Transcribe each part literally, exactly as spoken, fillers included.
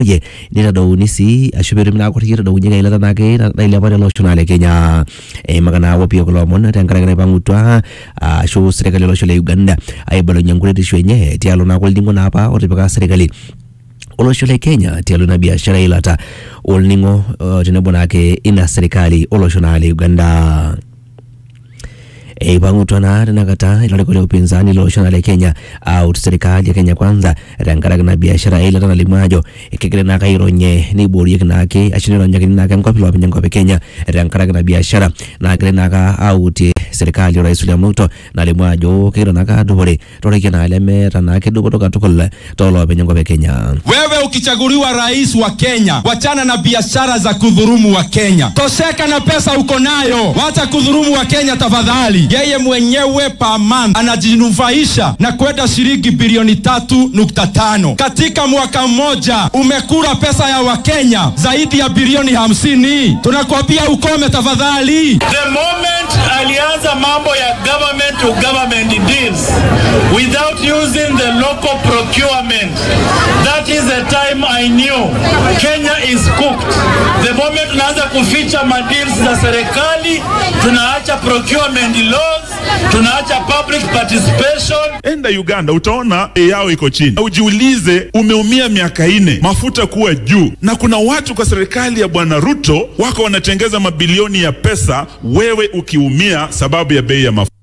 ye nira do nisi ashubiri mina kwatira do nyega ila nake na ile bale loshonale Kenya e magana wapi ko lomon tankara bangutwa ashu serikali loshole Uganda ay balo nyangure dishwenye tialo na kwaldingo na hapa otipaka serikali oloshole Kenya tialo na biashara ilata olningo tinabonake ina serikali oloshonale Uganda e bangutwana nakata ile kule upinzani loshonale Kenya au serikali ya Kenya kwanza rangara na biashara ile tana limajo ikikile na kaironye ni bori yake ashinero nyake naka mkopilo wa penyango Kenya rangara na biashara na kile naka au ti serikali ya Rais William Ruto na limajo kile naka dobore toreke na leme tana kidogo toka tukole tolo penyango Kenya. Wewe ukichaguliwa rais wa Kenya, wachana na biashara za kudhurumu wa Kenya. Tosheka na pesa uko nayo, wacha kudhurumu wa Kenya tafadhali. Yeye mwenyewe per month anajinufaisha na kwenda shilingi bilioni tatu nukta tano. Katika mwaka mmoja umekula pesa ya Wakenya zaidi ya bilioni hamsini. Tunakwambia ukome tafadhali. The moment alianza mambo ya government to government deals without using the local procurement, that is the time I knew Kenya is cooked. The moment tunaanza kuficha madeals za serikali, tunaacha procurement laws, tunaacha public participation. Enda Uganda utaona e yao iko chini. Ujiulize, umeumia miaka ine, mafuta kuwa juu, na kuna watu kwa serikali ya Bwana Ruto wako wanatengeza mabilioni ya pesa, wewe ukiumia sababu ya bei ya mafuta.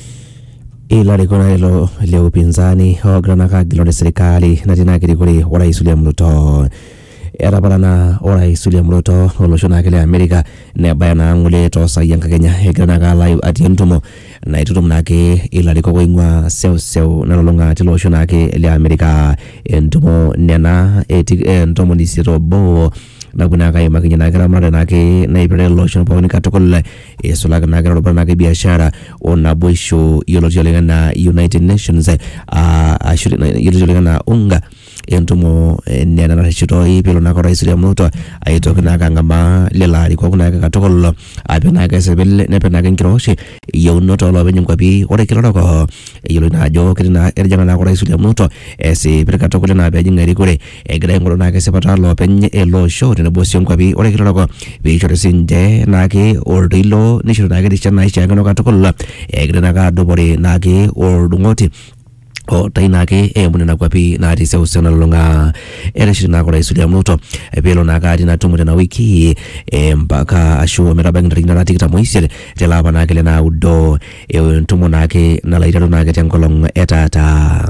Ila likona ilo ile upinzaniograna kagilo de serikali na tina kirikuri wa Rais William Ruto era barana wa Rais William Ruto oloshona kile Amerika ne bayana ngule to sayanka Kenya egrana ka live atientumo na itutum nake ila liko koingwa sew sew na lolonga tiloshona ke ile Amerika entumo nena eti entumo ni sirobo na kuna kai makinya na kira mara nake na ibere lotion pa ni katokolle esula na kira robana ke biashara ona boisho yolo jolenga na United Nations a ashuri yolo jolenga na unga entumo nena na chito ipelo na ko Rais William Ruto aitoka na kangama lelari ko kuna katokollo apena ke sebel ne pena ke kiroshe yono to lo benyo kwapi ore kiro ko yolo na jo kina erjanga na ko Rais William Ruto ese per katokolle na be ngari kore e gre ngoro na ke sepata lo penye e lo show na bosion kwapi ore kiro ko be chore sinde na ke ordilo ni shiro na ke dichana isha ngano katokolla e gre na ka dobore na ke ordungoti o taina ke e munena kwapi na ati se usona longa era shina ko Rais William Ruto e pelo na ka na tumu na wiki e mpaka ashu meraba ngina na tikita moisele tela bana kele na udo e tumu na ke na laitalo na ke tankolong etata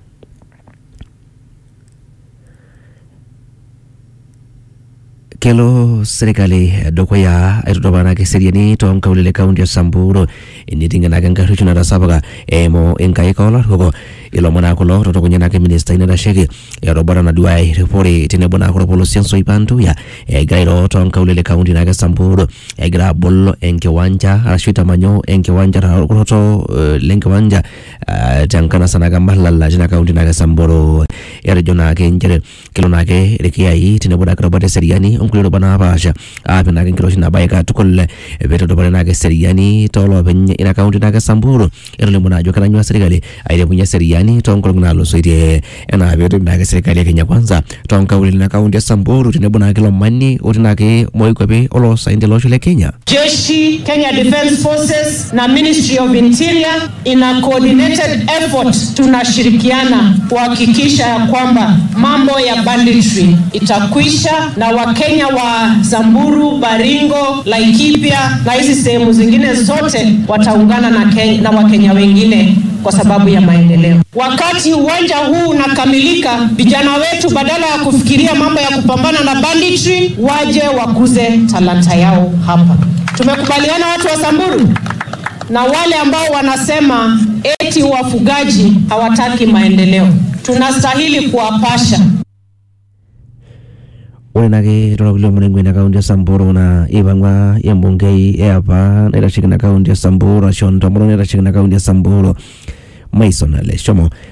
kelo serikali dokoya etotobana ke seriani to kaulile kaunti ya Samburu initinga na ganga ruchuna da sabaga emo enkai kola koko ilo mona kolo to kunya na ke minister ina da shege ya robara na duai report tene bona ko polisi so ipantu ya e gairo to kaulile kaunti na ke Samburu e gra bollo enke wanja ashita manyo enke wanja ko to lenke wanja tankana sana ga malala jina kaunti na ke Samburu ya rejona ke njere kilo na ke rekiai tene bona ko robata seriani kulero bana basha apena ke kiroshi na bayaka tukolle beto do bana ke seriani tolo benye ina kaunti na ke Samburu ero mona jo kana nywa serikali aire bunya seriani to ngolo na lo soide ena beto na ke serikali ya Kenya kwanza to ngawili na kaunti ya Samburu tine bona ke lo mani otina ke moikope olo sainde lo shule Kenya. Jeshi Kenya Defence Forces na Ministry of Interior in a coordinated effort tunashirikiana kuhakikisha kwamba mambo ya banditry itakwisha na Wakenya wa Samburu, Baringo, Laikipia na hizi sehemu zingine zote wataungana na Kenya, na Wakenya wengine kwa sababu ya maendeleo. Wakati uwanja huu unakamilika, vijana wetu badala ya kufikiria mambo ya kupambana na banditry, waje wakuze talanta yao hapa. Tumekubaliana watu wa Samburu? Na wale ambao wanasema eti wafugaji hawataki maendeleo, tunastahili kuwapasha. Wena ke tola kilo mwenye na kaunti ya Samburu na ibangwa ya mbungei ya hapa na ila shiki na kaunti ya Samburu shonto mwenye ila shiki na kaunti ya Samburu Mason ale shomo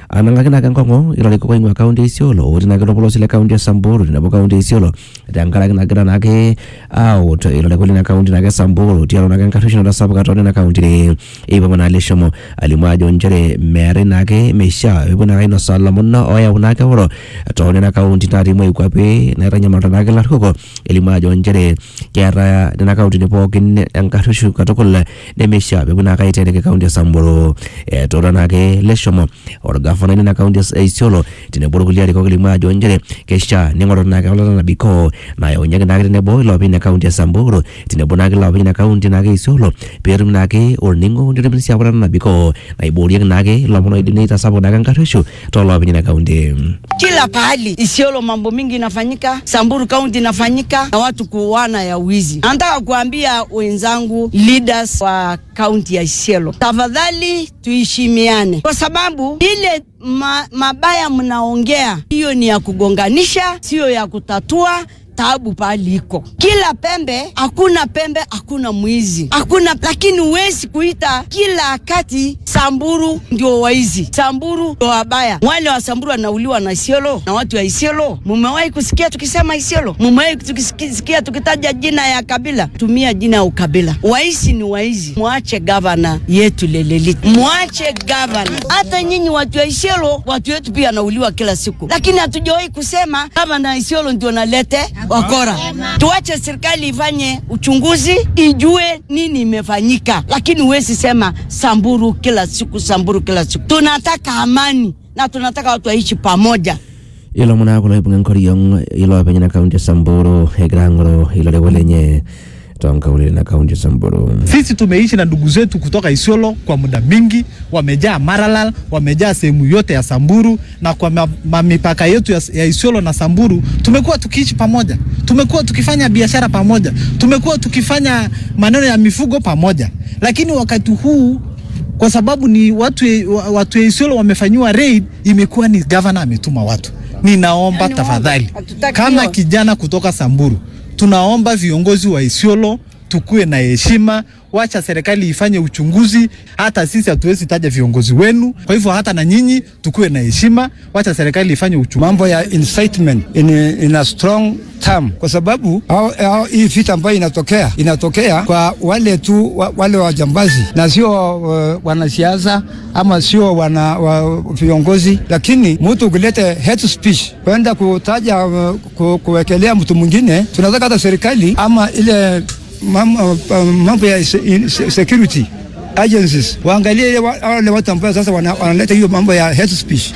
anang'akina kenkongo ilo liko kwa kaunti Isiolo utina kilo polo sile kaunti ya Samburu na kaunti Isiolo tangala kina nake out ilo liko lina kaunti nake Samburu tiaro nake nkatusho na sabu katone na kaunti ni iba mwana alishomo alimajo njere mere nake mesha ibu nake ino Solomon oya unake woro tone na kaunti tari mwe ikwape na ranya mata nake larkoko alimajo njere kiara na kaunti ni poki nkatusho katokula ne mesha ibu nake itene ke kaunti ya Samburu e tona nake leshomo orgafana na kaunti ya Isiolo tine buru kulia liko alimajo njere kesha ningoro nake wala na biko na yonyake nake ne boy lobi na kaunti ya Samburu tine bonake lobi na kaunti nake Isiolo perum nake orningo ndire msia wala na biko na ibori nake lomono idinita sabu nake nkatusho to lobi na kaunti kila pahali Isiolo mambo mingi inafanyika, Samburu kaunti inafanyika na watu kuwana ya wizi. Nataka kuambia wenzangu leaders wa kaunti ya Isiolo, tafadhali tuheshimiane, kwa sababu ile ma, mabaya mnaongea hiyo ni ya kugonganisha, sio ya kutatua taabu pali iko. Kila pembe, hakuna pembe, hakuna mwizi. Hakuna, lakini uwezi kuita kila wakati Samburu ndio waizi. Samburu ndio wabaya. Wale wa Samburu wanauliwa na Isiolo, na watu wa Isiolo. Mumewahi kusikia tukisema Isiolo? Mumewahi tukisikia tukitaja jina ya kabila? Tumia jina ya ukabila. Waizi ni waizi. Muache governor yetu Leleli. Muache governor. Hata nyinyi watu wa Isiolo, watu wetu pia wanauliwa kila siku. Lakini hatujawahi kusema governor Isiolo ndio nalete wakora. Tuache serikali ifanye uchunguzi, ijue nini imefanyika. Lakini uwezi sema Samburu kila siku, Samburu kila siku. Tunataka amani na tunataka watu waishi pamoja. Ilo muna kula ipunga nkoriong ilo penye na kaunti ya Samburu hegrangoro ilo lewelenye tonka ule na kaunti ya Samburu. Sisi tumeishi na ndugu zetu kutoka Isiolo kwa muda mingi, wamejaa Maralal, wamejaa sehemu yote ya Samburu, na kwa mipaka yetu ya, ya Isiolo na Samburu tumekuwa tukiishi pamoja, tumekuwa tukifanya biashara pamoja, tumekuwa tukifanya maneno ya mifugo pamoja. Lakini wakati huu kwa sababu ni watu watu wa Isiolo wamefanywa raid, imekuwa ni governor ametuma watu. Ninaomba tafadhali, kama kijana kutoka Samburu, tunaomba viongozi wa Isiolo tukue na heshima, wacha serikali ifanye uchunguzi. Hata sisi hatuwezi taja viongozi wenu, kwa hivyo hata na nyinyi tukue na heshima, wacha serikali ifanye uchunguzi. Mambo ya incitement in, in a strong term, kwa sababu au, au, hii vita ambayo inatokea inatokea kwa wale tu wa, wale wajambazi na sio uh, wanasiasa ama sio wana wa, viongozi. Lakini mtu ukilete hate speech kwenda kutaja uh, ku, kuwekelea mtu mwingine, tunataka hata serikali ama ile mambo mambo ya security agencies waangalie wale watu ambao sasa wanaleta hiyo mambo ya hate speech.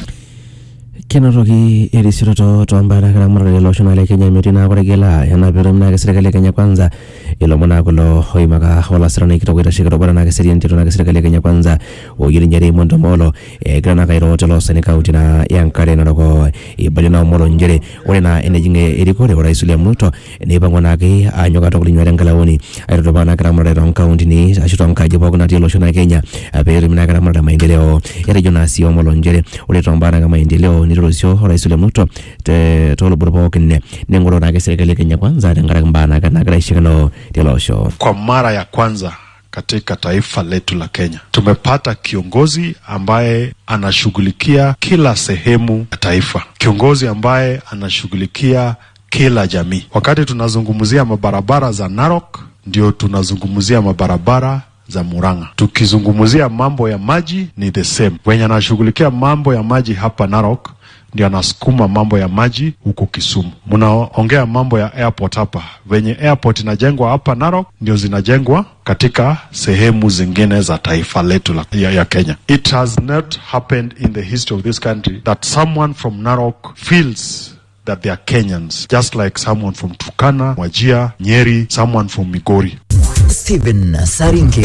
Kena roki eri siroto toambara kala mara lo shona le Kenya metina koregela yana perumna ke serikali Kenya kwanza ilo mona kulo hoimaka wala serana kitoko shikaro barana ke serienti tona ke serikali Kenya kwanza o yiri njeri mondo molo e grana kairo tolo sene kaunti na yankare na roko e balina molo njere orena enejinge eri kore ora Isulia Ruto ne bangona ke anyoka to kulinywa ngalaoni airo to bana kala mara ron kaunti ni ashito nkaje boko na tilo shona Kenya perumna kala mara maendeleo eri jona sio molo njere ore tombana kama maendeleo ni Rosio ora Isulia Ruto te tolo burbo kenne nengoro na ke serikali Kenya kwanza ngara mbana kana ngara shikano tilosho. Kwa mara ya kwanza katika taifa letu la Kenya tumepata kiongozi ambaye anashughulikia kila sehemu ya taifa, kiongozi ambaye anashughulikia kila jamii. Wakati tunazungumzia mabarabara za Narok, ndio tunazungumzia mabarabara za Murang'a. Tukizungumzia mambo ya maji ni the same. Wenye anashughulikia mambo ya maji hapa Narok ndio anasukuma mambo ya maji huko Kisumu. Munaongea mambo ya airport hapa. Wenye airport inajengwa hapa Narok ndio zinajengwa katika sehemu zingine za taifa letu la ya, ya Kenya. It has not happened in the history of this country that someone from Narok feels that they are Kenyans, just like someone from Turkana, Wajir, Nyeri, someone from Migori. Stephen Saringe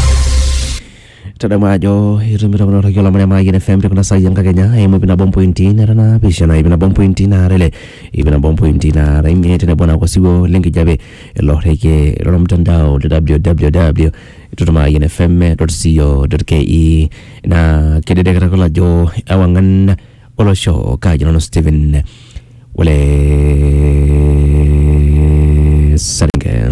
Tadamajo irumira mwana kiola mwana mwana F M kuna saa yanga Kenya imo bina bomb point na rana pisha na ibina bomb point na rele ibina bomb point na raimi tena bona kwa sigo linki jabe lo reke lo mtandao w w w tutuma yin f m dot co dot k e na kedede karakola jo awangan olo show ka jino Steven wale Saringe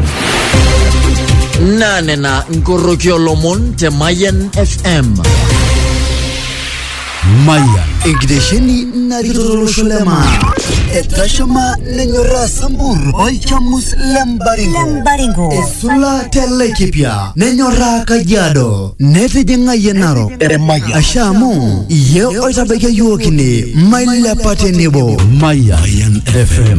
nane na Ngorokio Lomon te Mayan F M. Mayan Enkitesheni narikito Sholema. Etashama nenyora Sambur. Olchamus Lembaringo. Lembaringo. Esula Telekipia. Nenyora Kajiado. Netijinga Yenaro. Eremaya. Ashamu. Ye oitabeke yuokini. Maila patenebo. Mayan F M.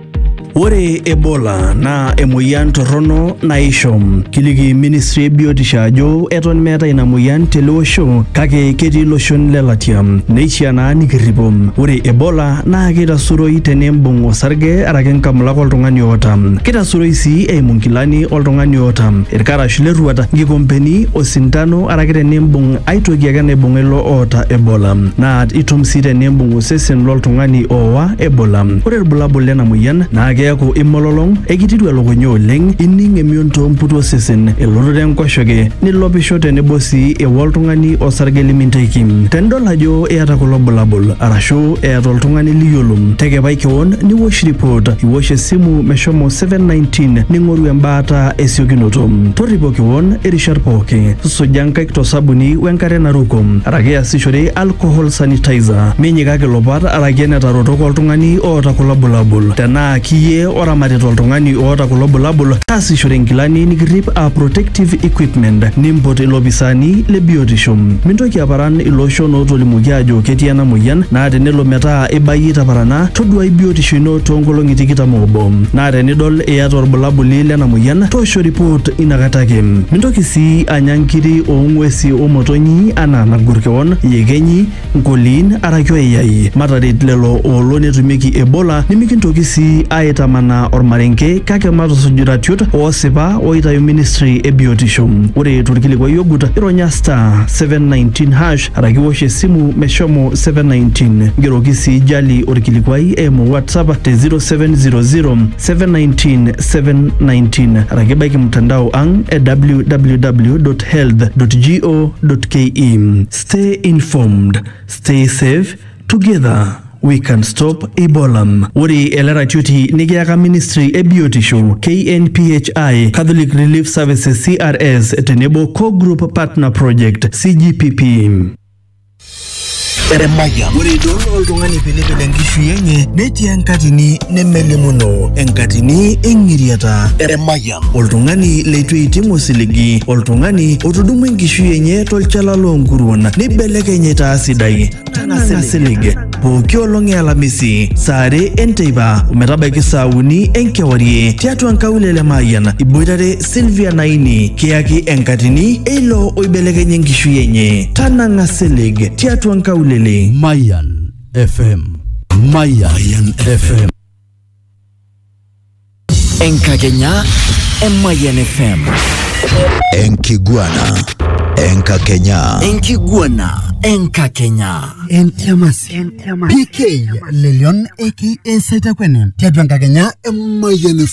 Ore Ebola na emoyian torrono naishom kiliki Ministry e Biotisho ajo eton meeta ina moyian tele osho kake ketii loshon lelatia neishiaa naa nikirripo. Ore Ebola naa kitasuroi tenembung osarge araki nkamulak oltung'ani oota. Kitasuroi sii eimu nkilani oltung'ani oota, irkarash leruata, nkikompeni, osindano araki tenembung aitoki ake naibung ilo oota Ebola. Naa itum sii tenembung osesen loltung'ani oowa Ebola. Ore irbulabul lena moyian naa keeku imololong, ekititu elukunya oleng, ining emion toomputu osesen, elototo enkoshoke, nilopisho tenebo sii ewa oltung'ani osarge liminteki. Tenidol ajo eeta kulo bulabul arashu eeta oltung'ani liyiolo, tekepai keon niwosh report, iwosh esimu meshomo seven nineteen ning'oru embaata esiokinoto. Torripo keon irishat pooki, suja nkaik tosabuni wenkare naruko, araki easishore alcohol sanitizer, minyikaki lopat araki enetarotok oltung'ani oota kulo bulabul. Tenaa kiyie oramatita oltung'ani oota kulo bulabul, taasishore nkilani nikirrip a protective equipment, nimpot ilopisani le biotisho. Mintoki aparan iloshon ootolimuki ajo ketii ena moyian, naa tenelo metaa ibayie taparana, toduai biotisho ino toonkolong'i tikitam obo. Naa tenidol iyata orbulabuli lena moyian, toosho report inakata ake. Mintoki sii anya nkiri oong'uesi omotonyi anaa nagur keon, yekenyi, nkoliin araki oeyai. Mataret lelo oolo netumieki Ebola, nimikintoki sii aitamana ormarenke kake matusuj iratiot oosipa oitayu Ministry e Biotisho. Ore torkilikwai ogut ironya star seven nineteen hash araki wosh esimu meshomo seven nineteen. Ngeroki sii jali orkilikwai eimu WhatsApp te zero seven zero zero seven one nine seven one nine araki baiki mtandao ang e w w w dot health dot go dot k e. Stay informed, stay safe, together we can stop Ebola. Ore eleratioti nikiaka Ministry e Biotisho, K N P H I, Catholic Relief Services C R S, tenebo Co-Group Partner Project C G P P. Eremaya. Ore idol oltung'ani pelepele nkishu yenye netii enkatini nemelimuno, enkatini eng'iriata. Eremaya. Oltung'ani leitu eitimu osiligi, oltung'ani otudumu enkishu yenye tolchala loonkuruon neibelekenye taa sidai. Tang'asa silig. Pooki olong' e Alamisi, saa are enteipa ometabaiki saa uni enkewarie tiatua nkaulele Mayian, iboitare Sylvia Naini kiyaki enkatini eilo oibelekenye nkishu yenye. Tanang'a silig tiatua nkaulele Mayan F M. Mayan F M. Enkakenya Mayan F M. Enkiguana Enkakenya Enkiguana Enkakenya Entiamasi P K Lelion A K A Saitakwene tiatua Enkakenya Mayan